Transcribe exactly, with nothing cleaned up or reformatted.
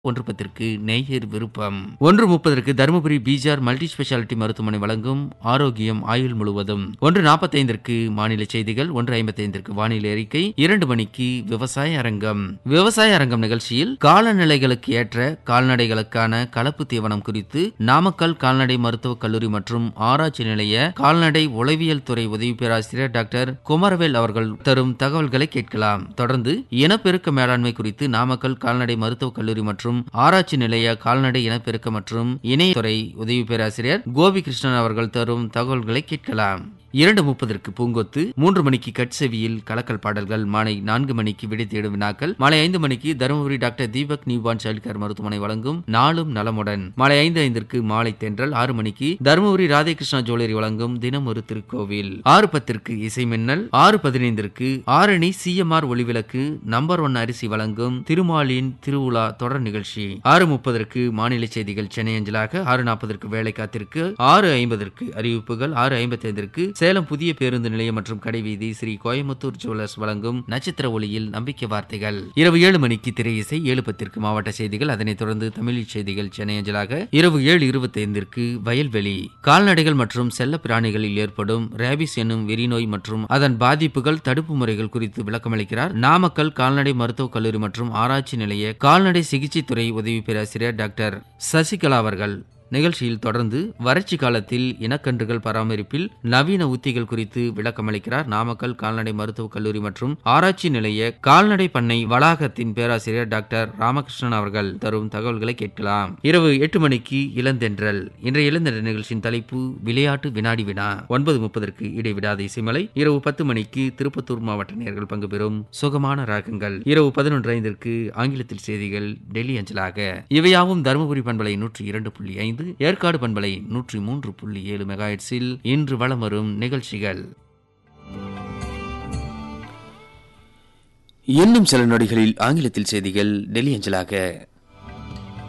ஒன்று பத்திற்கு நேயர் விருப்பம். ஒன்று முப்பதற்கு தருமபுரி பிஜிஆர் மல்டி ஸ்பெஷாலிட்டி மருத்துவமனை வழங்கும் ஆரோக்கியம் ஆயுள் முழுவதும். ஒன்று நாற்பத்தைந்திற்கு மாநில செய்திகள். ஒன்று ஐம்பத்தைந்திற்கு வானிலை அறிக்கை. இரண்டு மணிக்கு விவசாய அரங்கம். விவசாய அரங்கம் நிகழ்ச்சியில் காலநிலைகளுக்கு ஏற்ற கால்நடைகளுக்கான கலப்பு தீவனம் குறித்து நாமக்கல் கால்நடை மருத்துவக் கல்லூரி மற்றும் ஆராய்ச்சி நிலைய கால்நடை உளவியல் துறை உதவி பேராசிரியர் டாக்டர் குமரவேல் அவர்கள் தரும் தகவல்களை கேட்கலாம். தொடர்ந்து இனப்பெருக்க மேலாண்மை குறித்து நாமக்கல் கால்நடை மருத்துவக் கல்லூரி மற்றும் ஆராய்ச்சி நிலைய கால்நடை இனப்பெருக்க மற்றும் இணையத்துறை உதவி பேராசிரியர் கோபி கிருஷ்ணன் அவர்கள் தரும் தகவல்களை கேட்கலாம். இரண்டு முப்பதற்கு பூங்கொத்து. மூன்று மணிக்கு கட்செவியில் கலக்கல் பாடல்கள். மாலை நான்கு மணிக்கு விடை தேடும் வினாக்கள். மாலை ஐந்து மணிக்கு Dharmapuri doctor Deepak newborn child care மருத்துவமனை வழங்கும் நாளும் நலமுடன். மாலை ஐந்து ஐந்திற்கு மாலை தென்றல். ஆறு மணிக்கு தருமபுரி ராதேகிருஷ்ணா ஜுவல்லரி வழங்கும் தினம் ஒரு திருக்கோவில். ஆறு பத்திற்கு இசை மின்னல். ஆறு பதினைந்திற்கு ஆரணி சிஎம்ஆர் ஒளிவிளக்கு நம்பர் ஒன் அரிசி வழங்கும் திருமாலின் திருவிழா தொடர் நிகழ்ச்சி. ஆறு முப்பதற்கு மாநில செய்திகள் சென்னை அஞ்சலாக. ஆறு நாற்பதற்கு வேலை காத்திருக்கு. ஆறு ஐம்பதற்கு அறிவிப்புகள். ஆறு ஐம்பத்தி ஐந்திற்கு சேலம் புதிய பேருந்து நிலையம் மற்றும் கடைவீதி ஸ்ரீ கோயமுத்தூர் ஜுவல்லர்ஸ் வழங்கும் நட்சத்திர ஒளியில் நம்பிக்கை வார்த்தைகள். இரவு ஏழு மணிக்கு திரை இசை. ஏழு பத்திற்கு மாவட்ட செய்திகள். அதனைத் தொடர்ந்து தமிழ் செய்திகள் சென்னை அஞ்சலாக. இரவு ஏழு இருபத்தி ஐந்திற்கு வயல்வெளி. கால்நடைகள் மற்றும் செல்ல பிராணிகளில் ஏற்படும் ரேபிஸ் என்னும் வெறிநோய் மற்றும் அதன் பாதிப்புகள் தடுப்பு முறைகள் குறித்து விளக்கமளிக்கிறார் நாமக்கல் கால்நடை மருத்துவக் கல்லூரி மற்றும் ஆராய்ச்சி நிலைய கால்நடை சிகிச்சை துறை உதவி பேராசிரியர் டாக்டர் சசிகலா அவர்கள். நிகழ்ச்சியில் தொடர்ந்து வறட்சி காலத்தில் இனக்கன்றுகள் பராமரிப்பில் நவீன உத்திகள் குறித்து விளக்கமளிக்கிறார் நாமக்கல் கால்நடை மருத்துவக் கல்லூரி மற்றும் ஆராய்ச்சி நிலைய கால்நடை பண்ணை வளாகத்தின் பேராசிரியர் டாக்டர் ராமகிருஷ்ணன் அவர்கள் தரும் தகவல்களை கேட்கலாம். இரவு எட்டு மணிக்கு இளந்தென்றல். இன்றைய இளந்தென்றல் நிகழ்ச்சியின் தலைப்பு விளையாட்டு வினாடி வினா. ஒன்பது முப்பதற்கு இடைவிடாத இசைமலை. இரவு பத்து மணிக்கு திருப்பத்தூர் மாவட்ட நேயர்கள் பங்கு பெறும் சுகமான ராகங்கள். இரவு பதினொன்று ஐந்திற்கு ஆங்கிலத்தில் செய்திகள் டெல்லி அஞ்சலாக. இவையாவும் தருமபுரி பண்பலை நூற்றி இரண்டு புள்ளி ஐந்து ஏற்காடு பண்பலை நூற்றி மூன்று புள்ளி ஏழு மெகாஹெர்ட்ஸில் இன்று வலம் வரும் நிகழ்ச்சிகள். இன்னும் சில நொடிகளில் ஆங்கிலத்தில் செய்திகள் டெல்லி அஞ்சலாக.